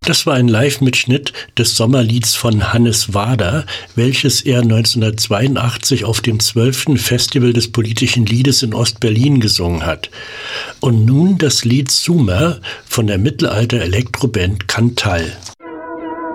Das war ein Live-Mitschnitt des Sommerlieds von Hannes Wader, welches er 1982 auf dem 12. Festival des politischen Liedes in Ostberlin gesungen hat. Und nun das Lied Sumer von der Mittelalter-Elektroband Cantal.